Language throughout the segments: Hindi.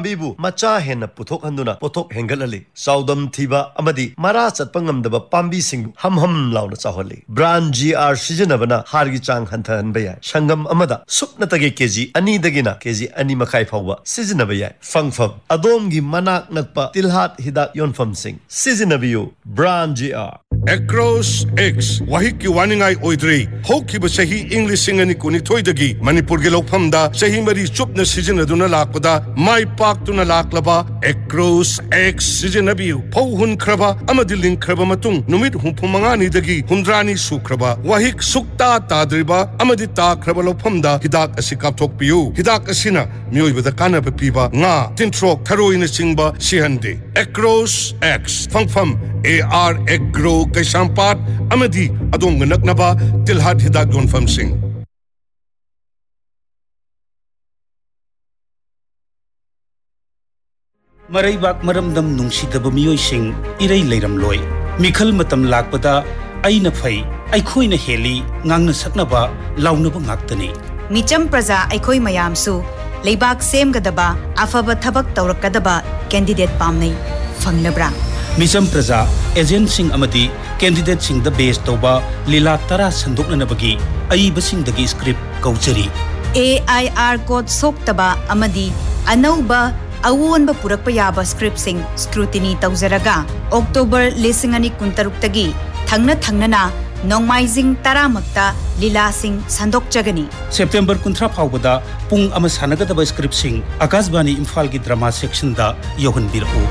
बिबु मचा हेन पुथोक हंदुना पुथोक हेंगलली साउदम थीबा अमदी मरा चटपंगमदब पांबी सिंग हम लाउना चाहली ब्रांड GR सिजनबना हारगी चांग हंथहनबा याय संगम अमदा सुपनतगे केजी अनि दगिना केजी अनि मखाई फावबा सिजनबा याय फंगफम अदोमगी मनाक नकपा तिलहाट हिदाक योनफम सिंग सिजनबियो brand GR Across X Wahik ki waningai oidrei hokiba sahi English singani kunithoi dagi Manipur ge lokphamda sahi mari chupna sizinaduna lakpada mai paktuna laklaba Across X sizinabiu phauhun khraba amadi link khraba matung numit humphumangani dagi hundrani sukraba Wahik sukta tadriba amadi ta khraba lokphamda hidak asi kapthokpiu hidak asina mioibada kanaba piba nga tintrok tharoina singba sihande Across X phangpham AR Agro Kaisampat Amadi Adong Naknaba Tilhat Hidak Yonfam Singh Maraibak maramdam nungsidaba miyoi sing irei leiram loi mikhal matam lakpada aina phai aikhoina heli ngangna saknaba launaba ngaktani Micham Praja aikoi mayamsu leibak semgadaba afaba thabak tawrakadaba candidate pamnei fangnabra Micham Praja agent sing amadi candidate sing the base toba lila tara sandoknanabagi aiba sing dagi script kaujari AIR code soktaba amadi anauba awonba purakpa yaba script sing scrutiny tawzaraga October 2016 tagi thangna nongmaijing taramakta lila sing sandokjagani September 13 phawbada pung ama sanagadaba script sing Akashbani Imphal gi drama section da yohanbirahu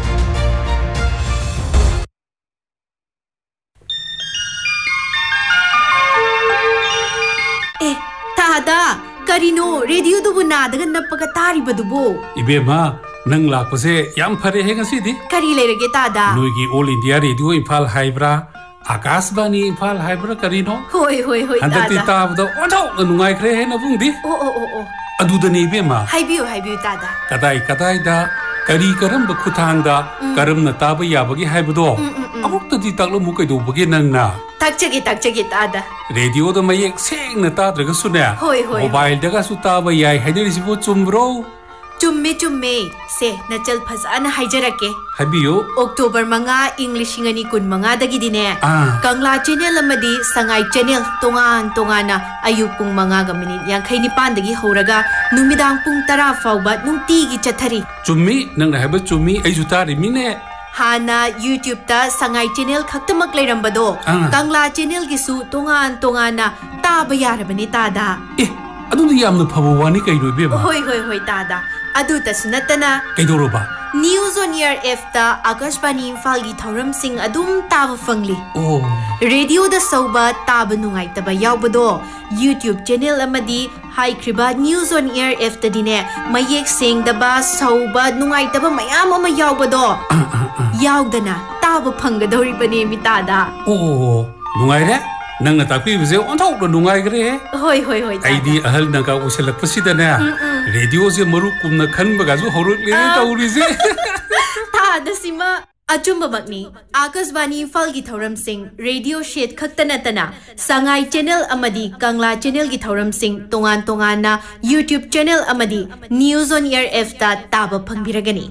Tada karino radio dubu nadaga nappaga taribadubo Ibema nang lakpase yam phare he ngasidi kari lerage tada noigi All India Radio Imphal Haibra Akashbani Imphal Haibra karino hoi tada handati tabdo odo nungai khre he nabungdi oh adudani ibema haibiu tada kadai da kari karam ba khuthangda karam na taba yabagi haibdo amukta di taklo mukai do bagi nangna takchagi tada radio da mayek seng na ta draga sune hoi mobile daga su taba yai haidari sibo chumbro chumme se nachal phasana haijarake habiyo October manga English ngani kun manga dagi dine Kangla channel amadi sangai channel tongan ayuk pung manga ga minute yankhai nipan dagi horaga numidang pung 10 fawba nungti gi chathari chummi nang haiba chummi ai jutari mine Hana YouTube ta sangai channel khaktamak leirambado Kangla channel gi su tongan na taba yarabani tada adu di yamna phabu wani kai do beba hoi tada adu tasnatana kai do roba News on Air F ta Akashbani Imphal gi thoram sing adum taba fangli radio da sauba taba nungai taba yawbado YouTube channel amadi hai kriba News on Air F ta dine mayek sing daba sauba nungai taba mayam ama yawbado yawdana taba phangadori bane mitada nungai re nang na takpi bise onthok do nungai gre hoi aidi ahal na ka uselak pasida na radio je maru kumna khan baga ju horuk le tauri je ta dasima achumba bakni Akashbani Imphal gi thoram sing radio shed khaktana tana sangai channel amadi Kangla channel gi thoram sing tongan na YouTube channel amadi News on Air F ta taba phangbiragani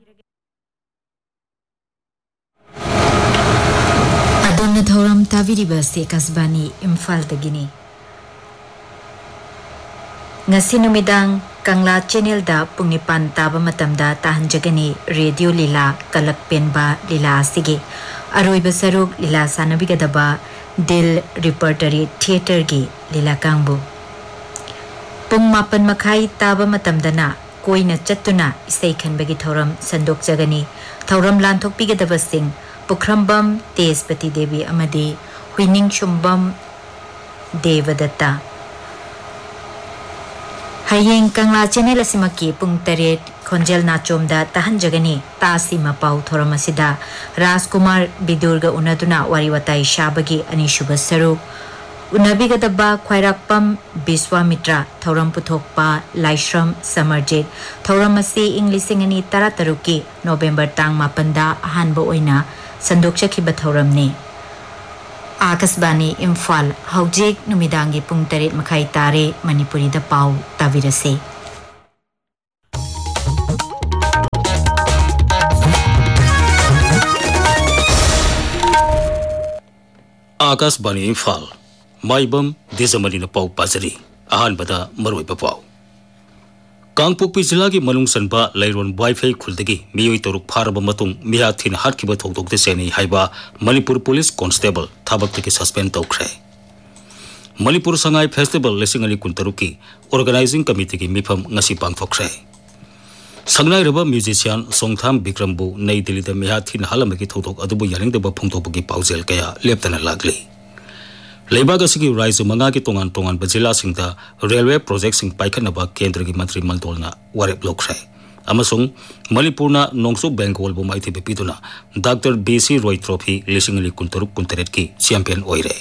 Adonna thoram taviriba se Akashbani Imphal tagini ngasi numidang Kangla channel da pungnipan taba matamda tahanjagani radio lila kalakpenba lila sige aroiba saruk lila sanabigadaba dil repertory theater gi lila kangbu pung mapan makhai taba matamdana koina chattuna isai khanbagi thoram sandok jagani thoram lanthokpigadaba sing Pukhrambam Tejpati Devi amadi Huining Chumbam Devadatta Hayeng Kangla channel asimaki pung 8 Khonjel Nachomda tahanjagani tasima pau thoramasida Rajkumar Bidurga unaduna wariwatai shabagi anishuba saruk unabigadaba khwairakpam Biswamitra thoram puthokpa Laishram Samarjit thoramasi Englising ani tarataruki November tang 8 da ahanba oina sandokchakhiba thoramni Akashbani Imphal haujik numidangi pung 8 makhai tare Manipuri da pau tavirase Akashvani Imphal Maibam दिजमलिन पाउ पाजरी अहानबदा मरोइबा पाउ कांगपोकपी जिला की मनुंग सनबा लैरोन वाईफाई खुलदगी मियोई तरुक फारबा मतुंग मिहा थिन हाटकिबा थौदोकते सेनी हाइबा Manipur police constable थाबक्तगी suspend तौख्रे Manipur Sangai festival लिसिंग Ali कुंतरुकी organising committee की मिफम ngasi पांगथोख्रे संगनाइरबा म्यूजिशियन सोंगथाम विक्रमबु नई दिल्ली दा मिहा थिन हालमगी थौदोक अदुबु यारिंगदबा फुंगथोकबगी पाउजेल कया लेप्तना लागली लेबाग असिगी राज्य मंगा की तोंगान तोंगान जिला सिंह रेलवे प्रोजेक्ट सिंह पाइखनबा केंद्र की मंत्री मंडलना वारेप लोख्रे अमसुंग मणिपुरना नोंगसु बेंगोल बु माइथि पिदुना doctor BC Roy trophy लिसिंग Ali कुंतरुक कुंतरेट की चैंपियन ओइरे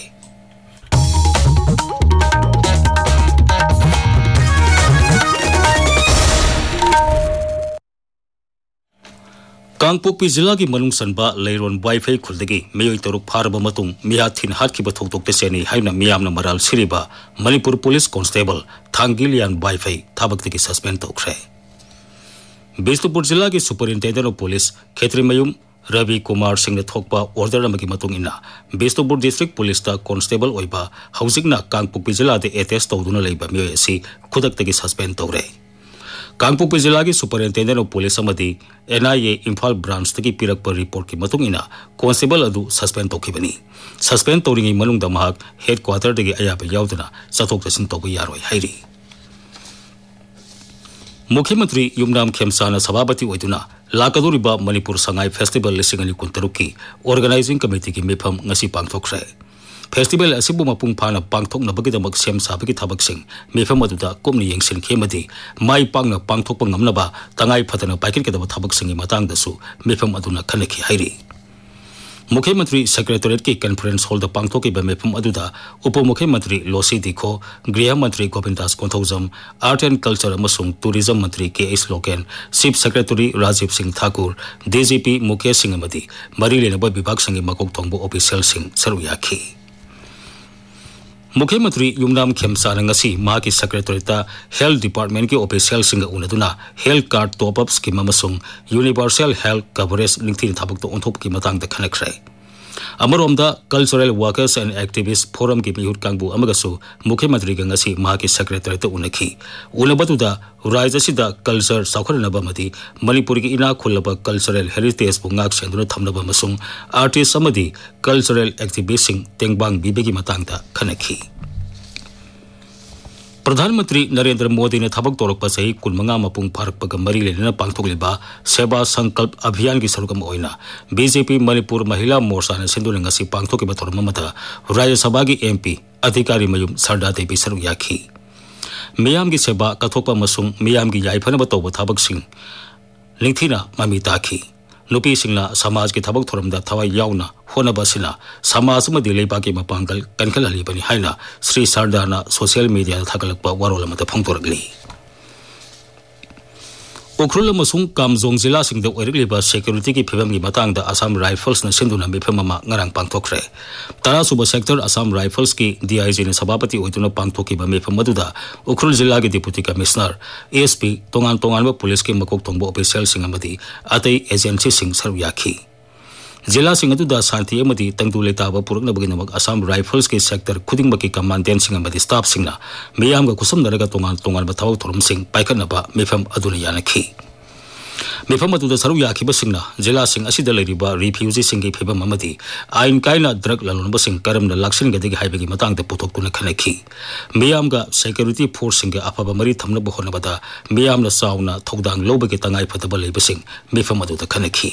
कांगपोकपी जिला की मनुंग सनबा लैरोन वाईफाई खुलदगी मियोई तरुक फारबा मतुंग मिहा थिन हाटकिबा थौदोकते सेनी हाइना मियामना moral सिरिबा Manipur police constable थांगिलियान wifi थाबक्तगी suspend तौख्रे Bishnupur जिला की superintendent of police खेत्रीमयुम Ravi Kumar Singh ने थोकपा ऑर्डर अमगी मतुंग इना बिष्णुपुर डिस्ट्रिक्ट पुलिस ता कांस्टेबल ओइबा हौजिकना कांगपोकपी जिला दे एटेस्ट तौदुना लैबा मियोई असि खुदक्तगी सस्पेंड तौरे कांगपोकपी जिला की superintendent of police NIA Imphal branch तकी पिरक पर रिपोर्ट की मतुंग इना कांस्टेबल अदु सस्पेंड तौखिबनी सस्पेंड तौरिंगी मनुंग दा महाक हेडक्वार्टर दगी अयाबा यावदना चथोक चसिन तौबा यारोय हाइरी मुख्यमंत्री युमनाम खेमसाना सभापति ओइदुना लाकदोरिबा मणिपुर संगाई फेस्टिवल लिसिंग अली कुंतरुक की ऑर्गेनाइजिंग कमिटी की मिफम ngasi पांगथोख्रे फेस्टिवल असिबु मपुंग फाना पांगथोकनबगीदमक सेम साबगी थबकसिंग मिफम अदुदा कुमनि येंसिनखेमदि माई पांगना पांगथोकपा ngamnaba तंगाई फतना पाइकिरकेदब थबकसिंगी मतांगदसु मिफम अदुना खनखि हाइरी मुख्यमंत्री सेक्रेटरीट की कॉन्फ्रेंस हॉल द पांगथोकिबा मिफम अदुदा उप मुख्यमंत्री लोसी दिखो गृह मंत्री Govindas Konthoujam art and culture अमसुंग tourism मंत्री KS Loken chief secretary Rajiv Singh Thakur DGP Mukesh Singh अमदी मरी लेनबा विभाग संगी मकोक थोंगबो ऑफिशियल सिंह सरुयाखी मुख्यमंत्री युमनाम खेमसाना ngasi माकी सेक्रेटरीता हेल्थ डिपार्टमेंट की official Singh उनदुना health card top up scheme अमसुंग universal health coverage लिंथिन थाबक ओंथोप की Matang the खनखरे अमरोमदा cultural workers and activist forum की मिहुत कांगबु अमगसु मुख्यमंत्री का ngasi माकी सेक्रेटरीता उनखी उनबदुदा राज्यसिदा कल्चर साखरनबमदी मणिपुर की इना खुलबा cultural heritage बुंगाक सेंदुना थमनबा मसुंग artist अमदी cultural activist Singh तेंगबांग बिबेगी मतंगदा खनखी प्रधानमंत्री नरेंद्र मोदी ने थबक तौरप सही कुलमंगा मपुंग फारकपग मरी लेना पांगथोकलिबा सेवा संकल्प अभियान की सरुकम ओइना बीजेपी मणिपुर महिला मोर्चा ने सिंधुना ngasi पांगथोकिबा थोरममदा राज्य सभा की MP अधिकारी मयुम सरदा देवी सरुयाखी मियाम की सेवा कथोकपा मसुंग मियाम की याइफनबा तौबा थबकसिंग लिंथिना ममी ताखी नुपी सिंगना समाज की थबक थोरमदा थवाई याउना होनबसिना समाज मदि लेबाकी मपांगल कनखलहलिबनी हाइना श्री सरदाना सोशल मीडिया थगलकपा वारोल अमदा फोंगतोरगली उखरुल अमसुंग कामजोंग जिला सिंह द ओइरगलिबा सिक्योरिटी की फिबम की मतंग द असम राइफल्स न सिंधुना मिफम अमा ngarang पांगथोख्रे तरा सुबह सेक्टर असम राइफल्स की DIG ने सभापति ओइतुना पांगथोकिबा मिफम मदुदा उखरुल जिला की डिप्टी कमिश्नर ASP तोंगान तोंगानबा पुलिस के मकोक थोंबो ऑफिशियल सिंह अमदी अतै एजेंसी सिंह सरुयाखी जिला सिंह अदुदा शांति अमदी तंगदु लेताबा पुरकनबगिनमक असम राइफल्स के sector खुदिंगबकी commandant Singh अमदी staff सिंहना मियामगा खुसमनरगा तोंगान तोंगानबा थबक theorem Singh पाइखनबा मिफम अदुना यानखी मिफम अदुदा सरुयाखिबा सिंहना जिला सिंह असिदा लेरिबा रिफ्यूजी सिंह की फिबम अमदी आइन कायना drug ललोनबा Singh करमना लाक्सिनगदगी हाइबगी मतंगदा पुथोकतुना खनखी मियामगा security force Singh के अफबा मरी थमनबा होनबदा मियामना साउना थौदांग लौबगे तंगाई फतबा लेबा सिंह मिफम अदुदा खनखी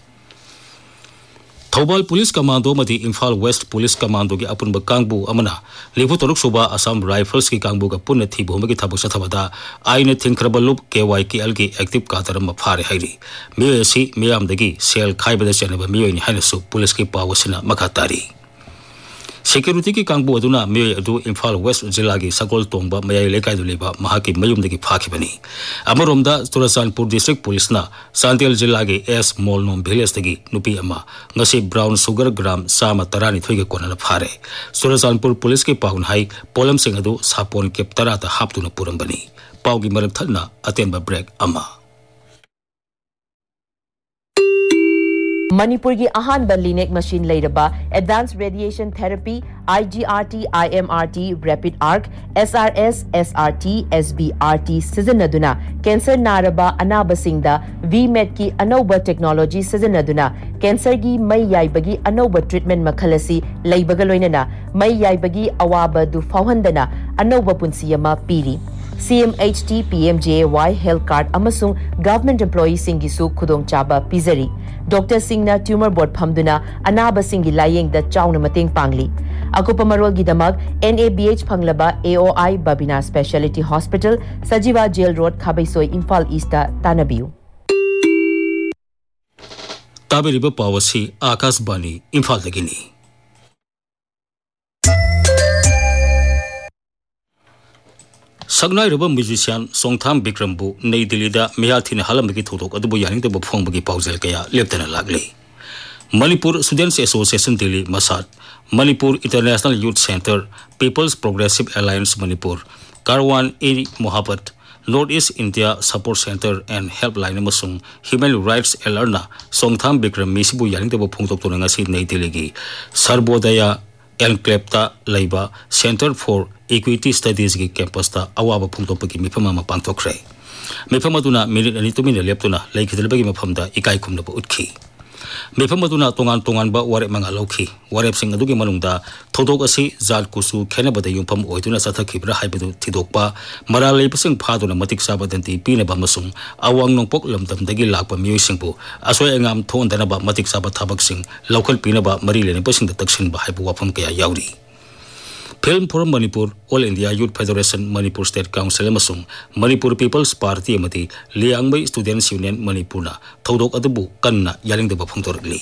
थौबाल पुलिस कमांडो मदी इम्फाल वेस्ट पुलिस कमांडो की अपुनब कांगबु अमना लेफु तरुक सुबा असम राइफल्स की कांगबु का पुन्य थी भूमि थबक सथबदा आइन थिंखरबलुप KYKL की एक्टिव कातरम फारे हाइरी मियोसी मियामदगी सेल खाइबदा चनब मियोनि हाइनसु पुलिस की पावसिना मखातारी सिक्योरिटी की कांगबु अदुना मियोय अदु इम्फाल वेस्ट जिला की सकोल तोंबा मयाय लेकाय दुलेबा महाकी मयुमदगी फाखिबनी अमरोमदा तुरासानपुर डिस्ट्रिक्ट पुलिसना सांतेल जिला के S मोलनोम विलेज दगी नुपी अमा ngasi ब्राउन सुगर ग्राम सामा तरानी थोइगे कोनना फारे तुरासानपुर पुलिस के पाउन हाई पोलम सिंह अदु सापोन केप तराता हापतुना पुरंबनी पाउगी मरक थलना अतेनबा ब्रेक अमा Manipur gi ahan ba linek machine leiraba advanced radiation therapy IGRT IMRT rapid arc SRS SRT SBRT sizinaduna cancer naraba anabasingda VMED ki anoba technology sizinaduna cancer gi mai yaibagi anoba treatment makhalasi leibaga loinana mai yaibagi awaba du fauhandana anoba punsiyama piri CMHT PMJAY health card amasung government employee singi su khudong chaba pizari Dr. Singna tumor board phamduna anaba singi layeng da chauna mateng pangli akupa marol gidamag NABH phanglaba AOI Babina Specialty Hospital Sajiva Jail Road Khabaisoi Imphal East tanabiu tabiriba pawasi Akash Bani Imphal dagini Sagnai Rubber musician Songtham Bikrambu Nei Dilida Miyathina Halamaki Thotok Adubu Yaning the Bufongaki Pausel Kaya Lieutenant Lagli Manipur Students Association Delhi Masat Manipur International Youth Center People's Progressive Alliance Manipur Karwan A. Mohabbat Northeast India Support Center and Helpline Amasung Human Rights Elarna Songtham Bikram Misibu Yaning the Bufongtok Tonangasi Nei Diligi Sarbodaya Enclepta Laiba Center for Equity Studies ki campus ta awaba phungtopaki mifama ma pangthokre mifama tuna minute ani tumina leptuna laikhidalbagi mafamda ikai khumna ba utkhi mifama tuna tongan ba ware manga lokhi warep sing adugi manungda thodok asi jal kusu khena bada yumpham oiduna sathaki bra haibadu thidokpa maralai pasing phaduna matik sabadanti pina ba masung awang nongpok lamdam dagi lakpa mioi singbu asoi angam thon dana ba matik sabat thabak sing local pina ba mari lene pasing da taksin ba haibu wafam kaya yauri Film Forum Manipur, All India Youth Federation Manipur State Council Amasung Manipur People's Party amati Liangbai Students Union Manipurna Thodok Adabu Kanna Yaling de Bafungtorli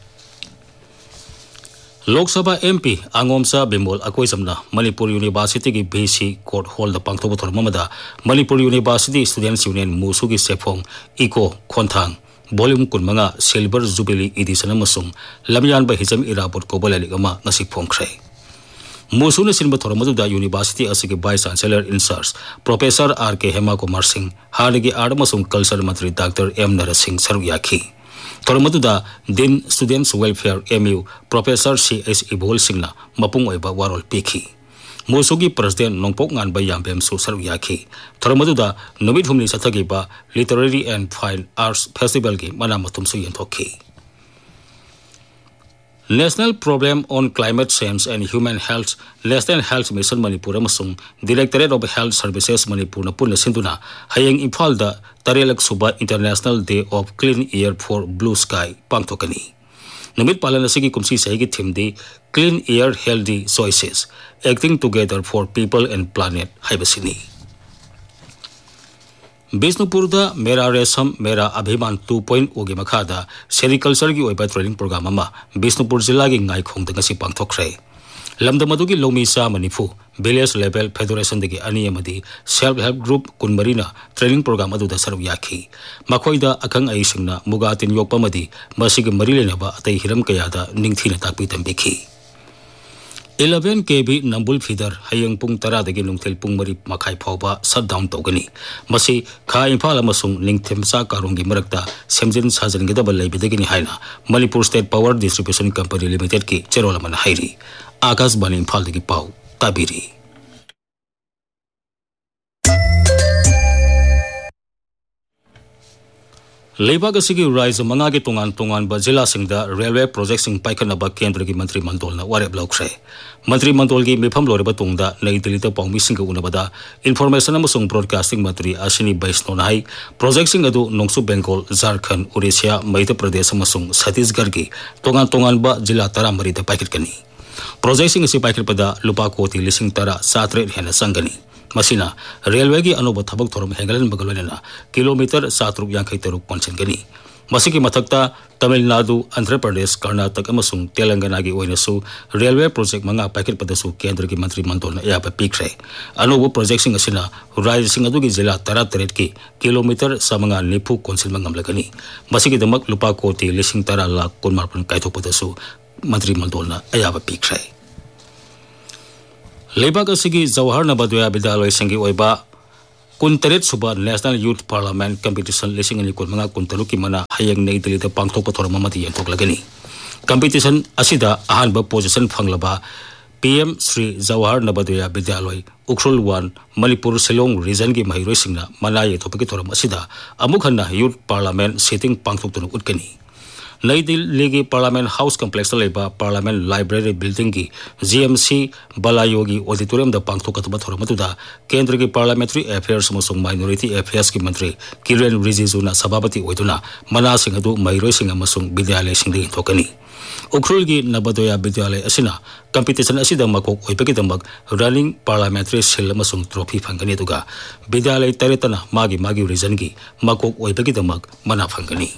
Lok Sabha MP Angomsa Bimol Akoisamna Manipur University ki BC Court Hall the Pangtobator Mamada Manipur University Students Union Musugi Sefong Iko Kontang Volume Kunmanga Silver Jubilee Edition Amasung Lamyan ba Hizam Iraport Kobalali Ama Nasik Pongkre Musuna Sinba Thoramaduda University Asiki Vice Chancellor in Charge Professor R.K. Hema Kumar Singh Harigi Adamasung Culture Mantri Dr. M. Narasingh Saruyaki Thoramaduda Din Students Welfare MU Professor C.S. Ibol Singhna Mapung Oiba Warol Piki Musugi President Nongpok Ngan Bayambem Su Saruyaki Thoramaduda Numit Humni Sathagiba Literary and Fine Arts Festival Ki Manamatum Suyen Thoki National Program on Climate Change and Human Health National Health Mission Manipur amasung Directorate of Health Services Manipur na puna sinduna hayang Imphal da Tarelak Suba International Day of Clean Air for Blue Sky pangthokani Namit palana sigi kumsi sahigi theme di Clean Air Healthy Choices Acting Together for People and Planet haibasini Bisnupurda Mera Resam Mera Abhiman 2.0 gi makhada sericulture gi oiba training program ama Bisnupur jilla gi ngai khong danga si pangthokre lamdamadugi lomisa manifu village level federation dagi ani amadi self help group kunmarina training program adu da saru yakhi makhoida akang ai singna mugatin yokpamadi masigi marilena ba atai hiram kayada ningthina takpi tambekhi 11 kb Nambul feeder hayang pung tara dagi nungthel pung mari makhai phawba shutdown togani masi kha Imphal amasung ningthemsa karungi marakta semjin sajan gida balai bidagini haina Manipur State Power Distribution Company Limited ki cherola man hairi Akash Bani Imphal dagi pau tabiri Leibag asigi rise manga gi tongan ba jila singda railway project sing paikhan ba kendra gi mantri mandol na warep lokre mantri mandol gi mifam loreba tungda nei dilita pawmi sing unabada information amasung broadcasting mantri Ashini Baisno nai project sing adu nongsu Bengal Jharkhand Odisha Madhya Pradesh amasung Chhattisgarh gi tongan ba jila tara mari da paikhat kani project sing si paikhat pada lupa koti lising tara satre hena sangani Masina railway gi anoba thabak thorom hengalan bagalena kilometer 753 konsen gani masiki mathakta Tamil Nadu Andhra Pradesh Karnataka amasung Telangana gi oinasu railway project manga packet padasu kendra gi mantri mandol na ya pa pikre anoba project sing asina rail sing adu gi jila tara teret ki kilometer samanga nipu konsen mangam lagani masiki damak lupa koti lising tara la konmarpan kaithok padasu mantri mandol na ya pa pikre Leibag asigi Jawahar Navodaya Vidyalaya Sangi oiba कुंतरेट सुबह नेशनल यूथ पार्लियामेंट कंपटीशन लिसिंग अनि कुन मंगा कुंतरु की मना हयंग नई दिल्ली दा पांगथोक थोरम मति यंथोक लगनी competition असिदा अहानब position फंगलबा PM Shri Jawahar Navodaya Vidyalaya Ukhrul 1 Manipur Shillong reason की महिरोय सिंगना मना यथोपकी थोरम असिदा अमुक हन्ना यूथ पार्लियामेंट सिटिंग पांगथोक तुनु उटकनी नई दिल्ली की पार्लियामेंट हाउस कॉम्प्लेक्स लेबा पार्लियामेंट लाइब्रेरी बिल्डिंग की जीएमसी बलायोगी ऑडिटोरियम द पांगथोकतबा थोरमतुदा केंद्र की पार्लियामेंट्री अफेयर्स अमसुंग माइनॉरिटी अफेयर्स की मंत्री किरेन रिजिजुना सभापति ओइदुना मना सिंह अदु महिरोय सिंह अमसुंग विद्यालय सिंह थोकनी उखरुल की नवोदय विद्यालय असिना कंपटीशन असिदा मकोक ओइबगिदमक रनिंग पार्लियामेंट्री सिल अमसुंग ट्रॉफी फंगनी दुगा विद्यालय तरेतना मागी रीजन की मकोक ओइबगिदमक मना फंगनी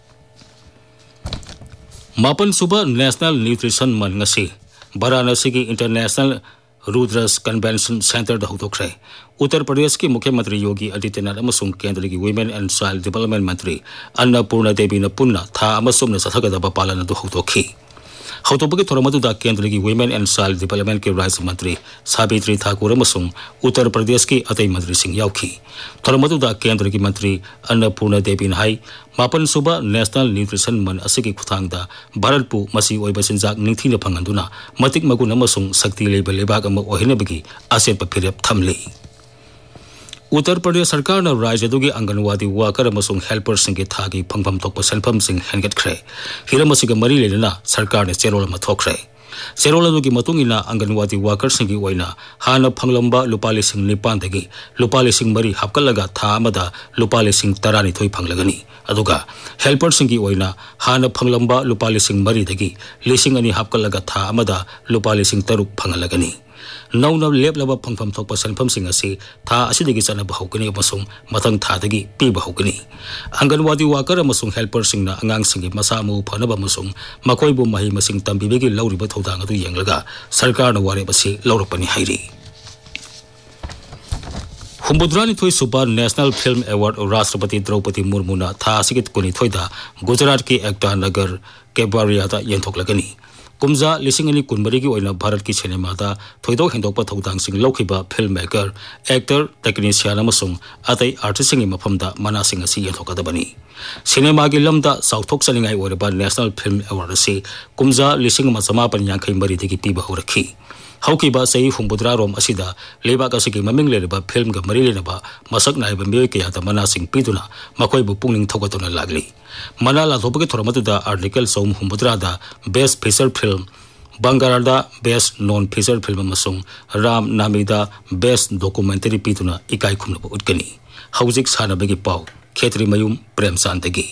मापन सुबह नेशनल न्यूट्रिशन मंथ वाराणसी की international Rudras convention centre हौदोखरे Uttar Pradesh की मुख्यमंत्री योगी आदित्यनाथ अमसुंग केंद्र की वुमेन एंड चाइल्ड डेवलपमेंट मंत्री अन्नपूर्णा देवी पुनः था चथगदब पालन हौदोखी हौदोबगी थोरमदुदा केंद्र की वुमेन एंड चाइल्ड डेवलपमेंट के राज्य मंत्री सावित्री ठाकुर अमसुंग उत्तर प्रदेश की अतई मंत्री सिंह याउखी थोरमदुदा केंद्र की मंत्री अन्नपूर्णा देवी हाई मापन सुबह नेशनल न्यूट्रिशन मंथ असगी खुथांगदा भारतपु मसी ओइबा चिंजाक निंथीना फंगंदुना मतिक मगुन अमसुंग शक्ति लेबा लेबाक अमा ओहिनबगी आसेप फिरेप थमली उत्तर प्रदेश सरकार ने राज्य की आंगनवाड़ी वर्कर और हेल्पर की था की फंगफम थोप सेंफम हेंगत्रे हिरम मरी लेना सरकार ने चेरोल थोख्रे चेरोल आंगनवाड़ी वर्कर हाँ फंगलंब लुपा 9,000 लुपा 3,000 हापकलगा था लुपा 12,000 फंगलगनी हेल्पर हाँ फंगलंब लुपा 3,000 2,000 हापकलगा था लुपा 3,000 फंगलगनी नौना लेपलब फंगफम थोप सेंफम था चनब हौगनी मथंग थादगी पीब हौगनी आंगनवाड़ी वर्कर हेल्पर अंगांग मसा मऊ फनब मखोइबु मही मसिंग तंबीबेगी लौरिब थौदांग अदु येंगलगा सरकार वारेब असी लौरपनी हाइरी 92 सुबह नेशनल फिल्म अवार्ड राष्ट्रपति द्रौपदी मुर्मू था 22 गुजरात की एकता नगर केबारियादा येंथोकलगनी कुमजा 2019 की भारत की cinema थोइदोक हेंदोक थौदांग लौखिबा film maker actor technician अमसुंग अतई artist मफमदा मनासिंग असि येंथोकदबनी सिनेमा की लमदा साउथोक चनिंगाई ओरबा नेशनल फिल्म अवार्ड असी कुमजा 1953 दगी पीबा होरखी हौकिबा सही 63 रोम असिदा लेबाक असigi ममिंग लेरबा फिल्म गा मरी लेनबा मसक नाइबा मियोय कयादा मनासिंग पीदुना मखोइबु पुंगनिंग थोगतुना लागली मना लाथोबगे थोरमतुदा आर्टिकल 63 दा best feature film बंगारादा best non feature film अमसुंग Ram नामीदा best documentary पीदुना इकाई खुमनबा उटकनी हौजिक सानबगी पाउ खेत्री मयूम प्रेमचांदगी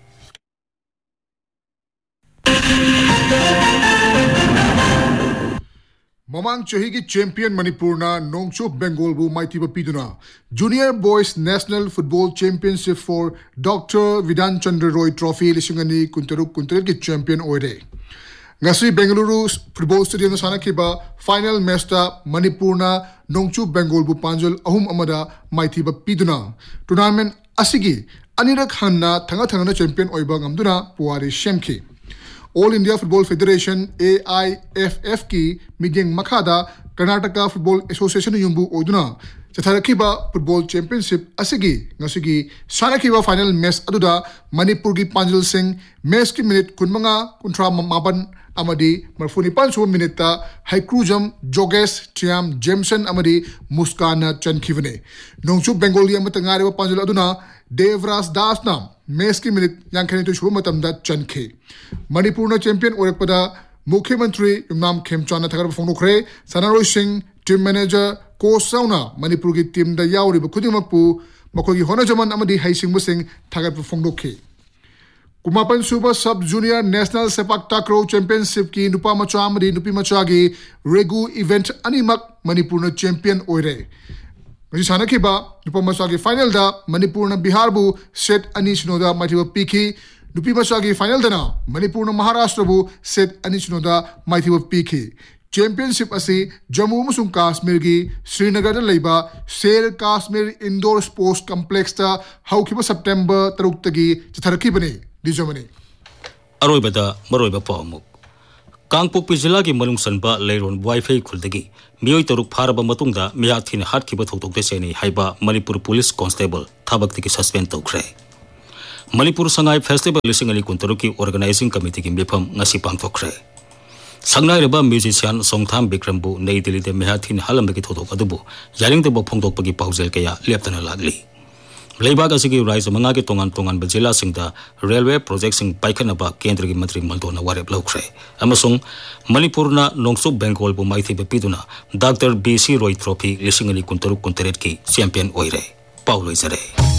ममांग चही की चैंपियन मणिपुरना नोंगचुप बेंगोल बु माइतीबा पीदुना junior boys national football championship for doctor Bidhan Chandra Roy trophy 2023 की champion ओइरे ngasi Bengaluru football stadium सानाखिबा final match मणिपुरना नोंगचुप Bengal बु पांजल अहुम अमदा माइतीबा पीदुना टूर्नामेंट असिगी अनिरक हन्ना Thanga champion ओइबा ngamduna पुवारी शेमखी all India football federation AIFF की meeting मखादा Karnataka football association युंबु ओइदुना चथारखिबा football championship असिगी ngasiगी सानाखिबा final match अदुदा Manipur की पांजल सिंह मैच की minute 19 अमदी मरफुनी 5 minute हाइक्रूजम जोगेस टियाम Jamieson अमदी मुस्काना चनखिवने नोंगचुप Bengali अमतंगारे पांजल अदुना Devraj दास नाम मैच की मिनट 52 शुभ मतमदा चनखे मणिपुर चैंपियन ओरकपदा मुख्यमंत्री Yumnam खेमचान थगर फोंदोखरे सनारोय Singh team manager coach सौना मणिपुर की टीम दा यावरिब खुदिमकपु मखोगी होनाजमन अमदी हाइसिंग मुसिंग थगर फोंदोखे कुमापन सुबह सब जूनियर नेशनल सेपाक टाक्रो चैंपियनशिप की नुपा मचा अमदी नुपी मचा की रेगु इवेंट अनिमक मणिपुर चैंपियन ओइरे मजी सानखिबा नुपा मचा की फाइनल दा मणिपुर बिहार बु सेट अनि सिनोदा माइथिबा पीखी नुपी मचा की फाइनल दना मणिपुर महाराष्ट्र बु सेट अनि सिनोदा माइथिबा पीखी चैंपियनशिप असी जम्मू अमसुंग काश्मीर की श्रीनगर लेबा शेर काश्मीर इंडोर स्पोर्ट्स कॉम्प्लेक्स ता हौखिबा सितंबर 3 तगी चथरखिबने दिजमनी अरोइबदा मरोइबा पामुक कांगपोकपी जिला की मनुंग सनबा लेरोन वाईफाई खुलदगी मियोई तरुक फारबा मतुंगदा मियाथिन हाटखिबा थौतोकते सेनी हाइबा मणिपुर पुलिस कांस्टेबल थाबक्ति की सस्पेंड तौखरे मणिपुर संगाई फेस्टिवल लिसिंग अनि कुंतरुक की ऑर्गेनाइजिंग कमिटी की मिफम ngasi पांगथोखरे संगनाइरबा म्यूजिशियन सोंगथाम विक्रमबु नई दिल्ली दे मियाथिन हालंबगी थौतोक अदुबु यारिंगदबो फोंदोकपगी पाउजेल कया लेप्तना लागली लेबाग असिगी राज्य मंगा के तोंगान तोंगान जिला सिंगदा रेलवे प्रोजेक्ट सिंग पाइखनबा केंद्र की मंत्री मल्दोना वारेप लौखरे अमसुंग मणिपुरना नोंगसुक बेंगोल बु माइथि पिदुना डॉक्टर बीसी रॉय ट्रॉफी लिसिंग अनि कुंतरुक कुंतरेट की चैंपियन ओइरे पाउलोइजरे